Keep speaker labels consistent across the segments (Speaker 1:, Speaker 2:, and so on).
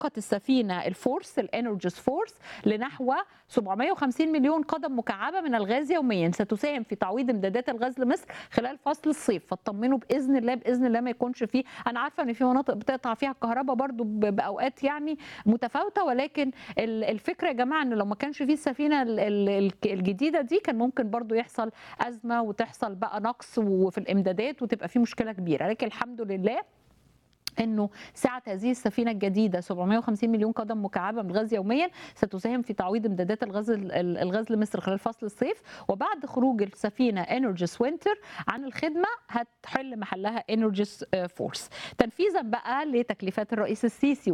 Speaker 1: ارتقت السفينة الفورس الانرجيس فورس لنحو 750 مليون قدم مكعبة من الغاز يوميا، ستساهم في تعويض امدادات الغاز لمصر خلال فصل الصيف. فاطمنوا باذن الله باذن الله ما يكونش فيه، انا عارفه ان في مناطق بتقطع فيها الكهرباء برضو باوقات يعني متفاوته، ولكن الفكره يا جماعه ان لو ما كانش فيه السفينه الجديده دي كان ممكن برضو يحصل ازمه وتحصل بقى نقص وفي الامدادات وتبقى في مشكله كبيره. لكن الحمد لله انه سعه هذه السفينه الجديده 750 مليون قدم مكعبه من الغاز يوميا، ستساهم في تعويض امدادات الغاز لمصر خلال فصل الصيف. وبعد خروج السفينه انرجيس وينتر عن الخدمه هتحل محلها انرجيس فورس. تنفيذا بقى لتكليفات الرئيس السيسي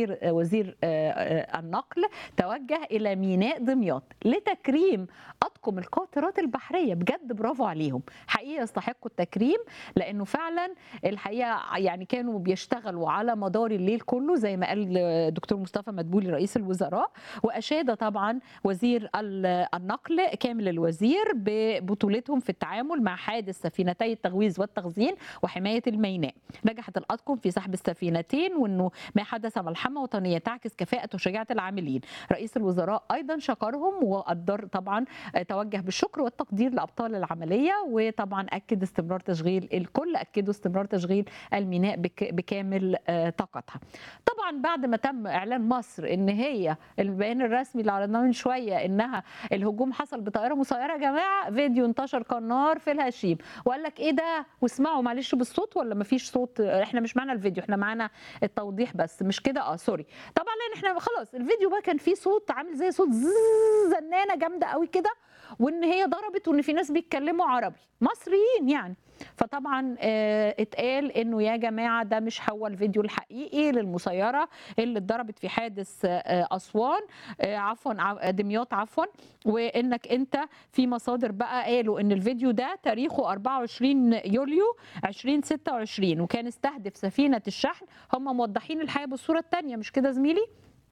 Speaker 1: ووزير النقل، توجه الى ميناء دمياط لتكريم اطقم القاطرات البحريه. بجد برافو عليهم، حقيقه يستحقوا التكريم، لانه فعلا الحقيقه يعني كانوا بيشتغلوا على مدار الليل كله زي ما قال الدكتور مصطفى مدبولي رئيس الوزراء. واشاد طبعا وزير النقل كامل الوزير ببطولتهم في التعامل مع حادث سفينتي التغويز والتخزين وحمايه الميناء. نجحت الاطقم في سحب السفينتين، وانه ما حدث ملحمه وطنيه تعكس كفاءه وشجاعه العاملين. رئيس الوزراء ايضا شكرهم وقدر طبعا، توجه بالشكر والتقدير لابطال العمليه، وطبعا اكد استمرار تشغيل الكل اكدوا استمرار تشغيل الميناء بكامل طاقتها. طبعا بعد ما تم اعلان مصر ان هي البيان الرسمي اللي عرضناه من شويه انها الهجوم حصل بطائره مسيره، يا جماعه فيديو انتشر كالنار في الهشيم، وقال لك ايه ده، واسمعوا معلش بالصوت ولا مفيش صوت؟ احنا مش معانا الفيديو، احنا معانا التوضيح بس مش كده. سوري طبعا، لان احنا خلاص الفيديو بقى كان فيه صوت عامل زي صوت زنانه جامده قوي كده، وان هي ضربت وان في ناس بيتكلموا عربي مصريين يعني. فطبعا اتقال انه يا جماعه ده مش هو الفيديو الحقيقي للمسيره اللي اتضربت في حادث اسوان عفوا دمياط عفوا، وانك انت في مصادر بقى قالوا ان الفيديو ده تاريخه 24 يوليو 2026 وكان استهدف سفينه الشحن. هم موضحين الحقيقه بالصوره الثانيه مش كده زميلي؟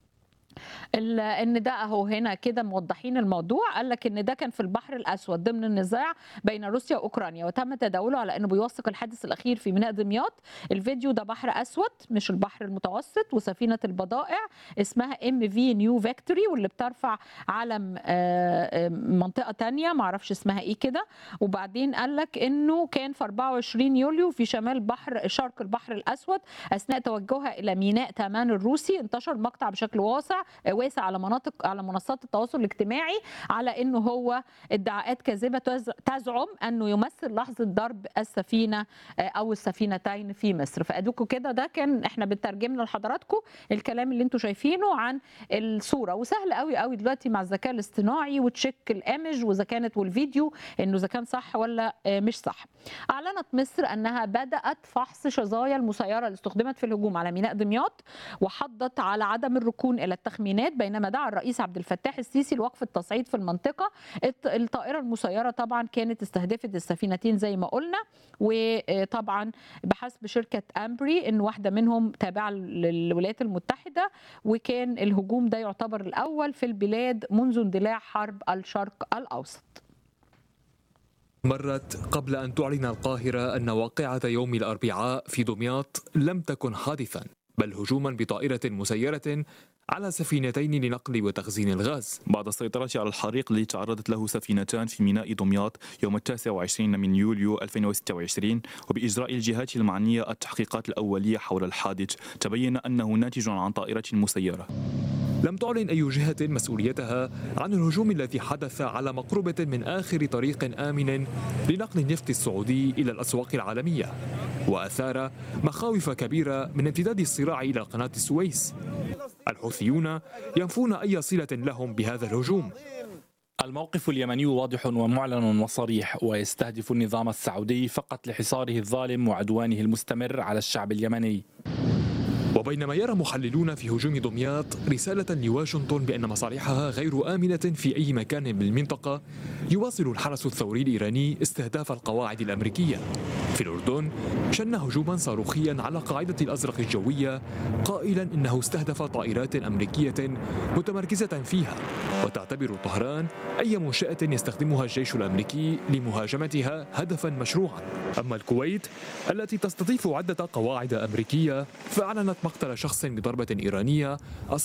Speaker 1: ان ده اهو هنا كده موضحين الموضوع. قال لك ان ده كان في البحر الاسود ضمن النزاع بين روسيا واوكرانيا، وتم تداوله على انه بيوثق الحادث الاخير في ميناء دمياط. الفيديو ده بحر اسود مش البحر المتوسط، وسفينه البضائع اسمها ام في نيو فيكتوري، واللي بترفع علم منطقه ثانيه ما اعرفش اسمها ايه كده. وبعدين قال لك انه كان في 24 يوليو في شمال شرق البحر الاسود اثناء توجهها الى ميناء تامان الروسي. انتشر مقطع بشكل واسع على منصات التواصل الاجتماعي على انه هو ادعاءات كاذبه تزعم انه يمثل لحظه ضرب السفينه او السفينتين في مصر. فادوكوا كده، ده كان احنا بنترجم لحضراتكم الكلام اللي انتم شايفينه عن الصوره. وسهل قوي قوي دلوقتي مع الذكاء الاصطناعي وتشيك الايمج واذا كانت والفيديو انه اذا كان صح ولا مش صح. اعلنت مصر انها بدات فحص شظايا المسيره اللي استخدمت في الهجوم على ميناء دمياط، وحضت على عدم الركون الى التخمينات، بينما دعا الرئيس عبد الفتاح السيسي لوقف التصعيد في المنطقه. الطائره المسيره طبعا كانت استهدفت السفينتين زي ما قلنا، وطبعا بحسب شركه امبري ان واحده منهم تابعه للولايات المتحده، وكان الهجوم ده يعتبر الاول في البلاد منذ اندلاع حرب الشرق الاوسط.
Speaker 2: مرت قبل أن تعلن القاهرة أن واقعة يوم الأربعاء في دمياط لم تكن حادثا، بل هجوما بطائرة مسيرة على سفينتين لنقل وتخزين الغاز.
Speaker 3: بعد السيطرة على الحريق الذي تعرضت له سفينتان في ميناء دمياط يوم 29 من يوليو 2026، وبإجراء الجهات المعنية التحقيقات الأولية حول الحادث، تبين أنه ناتج عن طائرة مسيرة.
Speaker 2: لم تعلن أي جهة مسؤوليتها عن الهجوم الذي حدث على مقربة من آخر طريق آمن لنقل النفط السعودي إلى الأسواق العالمية، وأثار مخاوف كبيرة من امتداد الصراع إلى قناة السويس. الحوثيون ينفون أي صلة لهم بهذا الهجوم.
Speaker 4: الموقف اليمني واضح ومعلن وصريح، ويستهدف النظام السعودي فقط لحصاره الظالم وعدوانه المستمر على الشعب اليمني.
Speaker 2: وبينما يرى محللون في هجوم دمياط رسالة لواشنطن بأن مصالحها غير آمنة في أي مكان بالمنطقة، يواصل الحرس الثوري الإيراني استهداف القواعد الأمريكية. في الأردن شن هجوما صاروخيا على قاعدة الأزرق الجوية، قائلا إنه استهدف طائرات أمريكية متمركزة فيها، وتعتبر طهران أي منشأة يستخدمها الجيش الأمريكي لمهاجمتها هدفا مشروعا. أما الكويت التي تستضيف عدة قواعد أمريكية، فأعلنت مقتل شخص بضربة إيرانية